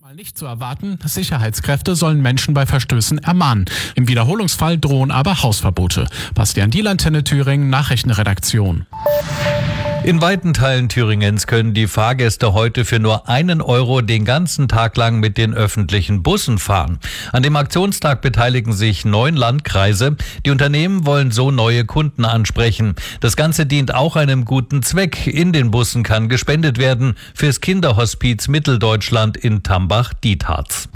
Nicht zu erwarten, Sicherheitskräfte sollen Menschen bei Verstößen ermahnen. Im Wiederholungsfall drohen aber Hausverbote. Bastian Diel, Antenne Thüringen, Nachrichtenredaktion. In weiten Teilen Thüringens können die Fahrgäste heute für nur €1 den ganzen Tag lang mit den öffentlichen Bussen fahren. An dem Aktionstag beteiligen sich 9 Landkreise. Die Unternehmen wollen so neue Kunden ansprechen. Das Ganze dient auch einem guten Zweck. In den Bussen kann gespendet werden fürs Kinderhospiz Mitteldeutschland in Tambach-Dietharz.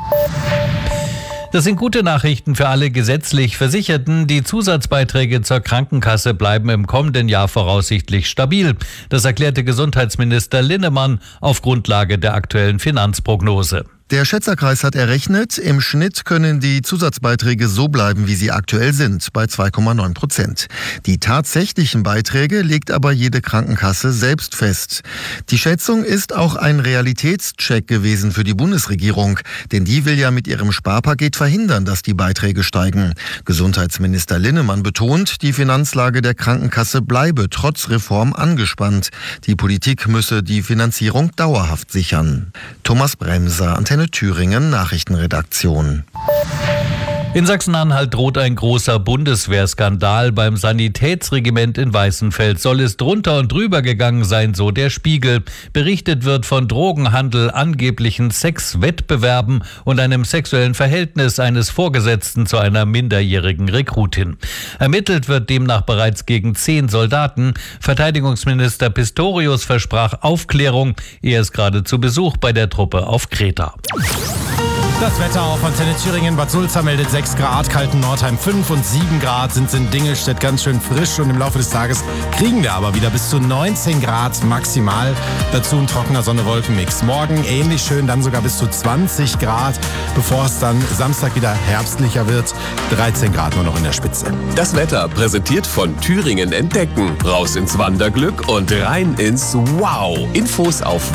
Das sind gute Nachrichten für alle gesetzlich Versicherten. Die Zusatzbeiträge zur Krankenkasse bleiben im kommenden Jahr voraussichtlich stabil. Das erklärte Gesundheitsminister Linnemann auf Grundlage der aktuellen Finanzprognose. Der Schätzerkreis hat errechnet, im Schnitt können die Zusatzbeiträge so bleiben, wie sie aktuell sind, bei 2,9%. Die tatsächlichen Beiträge legt aber jede Krankenkasse selbst fest. Die Schätzung ist auch ein Realitätscheck gewesen für die Bundesregierung, denn die will ja mit ihrem Sparpaket verhindern, dass die Beiträge steigen. Gesundheitsminister Linnemann betont, die Finanzlage der Krankenkasse bleibe trotz Reform angespannt. Die Politik müsse die Finanzierung dauerhaft sichern. Thomas Bremser, Antenne Thüringen, Nachrichtenredaktion. In Sachsen-Anhalt droht ein großer Bundeswehrskandal. Beim Sanitätsregiment in Weißenfeld soll es drunter und drüber gegangen sein, so der Spiegel. Berichtet wird von Drogenhandel, angeblichen Sexwettbewerben und einem sexuellen Verhältnis eines Vorgesetzten zu einer minderjährigen Rekrutin. Ermittelt wird demnach bereits gegen 10 Soldaten. Verteidigungsminister Pistorius versprach Aufklärung. Er ist gerade zu Besuch bei der Truppe auf Kreta. Das Wetter auf Antenne Thüringen. Bad Sulza meldet 6 Grad, Kalten-Nordheim 5 und 7 Grad sind in Dingelstedt ganz schön frisch. Und im Laufe des Tages kriegen wir aber wieder bis zu 19 Grad maximal. Dazu ein trockener Sonne-Wolken-Mix. Morgen ähnlich schön, dann sogar bis zu 20 Grad, bevor es dann Samstag wieder herbstlicher wird. 13 Grad nur noch in der Spitze. Das Wetter präsentiert von Thüringen Entdecken. Raus ins Wanderglück und rein ins Wow. Infos auf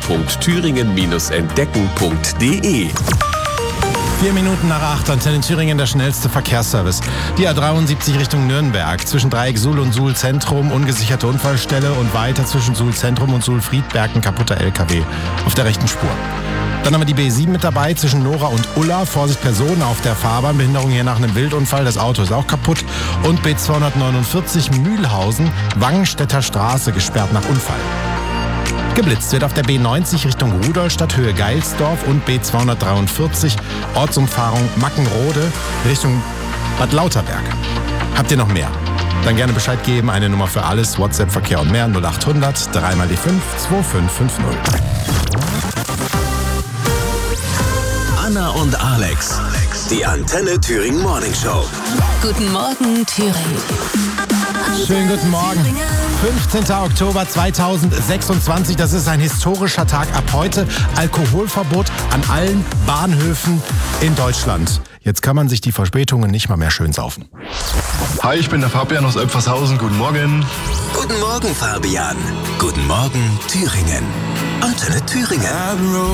wandern.thüringen-entdecken.de. 4 Minuten nach 8, Antenne Thüringen, der schnellste Verkehrsservice. Die A73 Richtung Nürnberg, zwischen Dreieck Suhl und Suhl Zentrum, ungesicherte Unfallstelle und weiter zwischen Suhl Zentrum und Suhl Friedberg ein kaputter LKW auf der rechten Spur. Dann haben wir die B7 mit dabei, zwischen Nora und Ulla, Vorsicht Personen auf der Fahrbahn, Behinderung hier nach einem Wildunfall, das Auto ist auch kaputt. Und B249 Mühlhausen, Wangenstädter Straße, gesperrt nach Unfall. Geblitzt wird auf der B90 Richtung Rudolstadt, Höhe Geilsdorf und B243 Ortsumfahrung Mackenrode Richtung Bad Lauterberg. Habt ihr noch mehr? Dann gerne Bescheid geben, eine Nummer für alles, WhatsApp, Verkehr und mehr, 0800 3 mal die 5 2550. Anna und Alex, die Antenne Thüringen Morning Show. Guten Morgen, Thüringen. Schönen guten Morgen. 15. Oktober 2026, das ist ein historischer Tag. Ab heute Alkoholverbot an allen Bahnhöfen in Deutschland. Jetzt kann man sich die Verspätungen nicht mal mehr schön saufen. Hi, ich bin der Fabian aus Oepfershausen. Guten Morgen. Guten Morgen, Fabian. Guten Morgen, Thüringen. Antenne Thüringen.